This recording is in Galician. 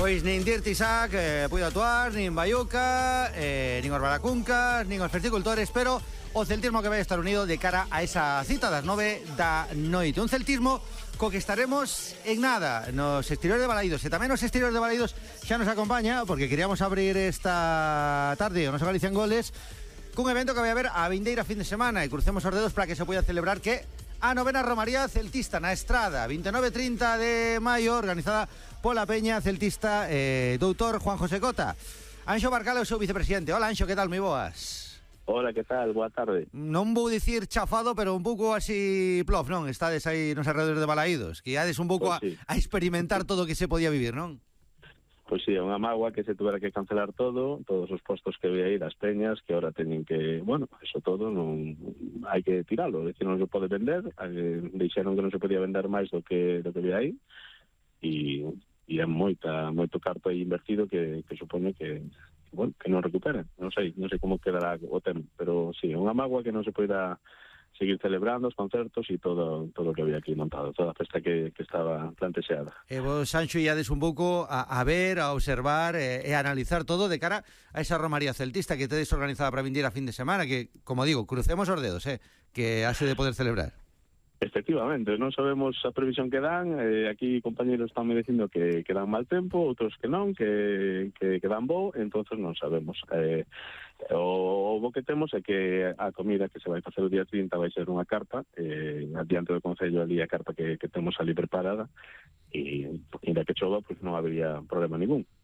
Pois nin Dirty Sac puido actuar, nin Baiuca, nin os Baracuncas, nin os Ferticultores, pero o celtismo que vai estar unido de cara a esa cita das 9 da noite. Un celtismo co que estaremos en nada nos exteriores de Balaídos, e tamén nos exteriores de Balaídos xa nos acompaña, porque queríamos abrir esta tarde o noso Galicia en Goles cun evento que vai haber a vindeira fin de semana, e crucemos os dedos para que se poida celebrar que a novena Romaría Celtista na Estrada, 29-30 de maio, organizada pola Peña Celtista doutor Juan José Cota. Anxo Barcala, o seu vicepresidente. Hola, Anxo, que tal? Moi boas. Hola, que tal? Boa tarde. Non vou dicir chafado, pero un pouco así plof, non? Estades aí nos alrededores de Balaídos, que iades un pouco pues sí, a experimentar todo o que se podía vivir, non? Pois sí, é unha mágoa que se tuvera que cancelar todos os postos que había aí das peñas, que ahora teñen que, bueno, eso todo non hai que tiralo, é dicir, non se pode vender, deixaron que non se podía vender máis do que había aí, e é moito carto aí invertido que supone que, bueno, que non recuperen. Non sei como quedará o tema, pero sí, é unha mágoa que non se poida seguir celebrando os concertos e todo o que había aquí montado, toda a festa que estaba plantexeada. E vos, Sancho, iades un pouco a ver, a observar e a analizar todo de cara a esa Romaría Celtista que tedes organizada para vindir a fin de semana, que, como digo, crucemos os dedos, que haxe de poder celebrar. Efectivamente, non sabemos a previsión que dan, aquí compañeros están me dicindo que dan mal tempo, outros que non, que dan bo, entonces non sabemos. O bo que temos é que a comida que se vai facer o día 30 vai ser unha carta, adiante do Concello ali a carta que temos ali preparada, e ainda que chova, pues non habría problema ningún.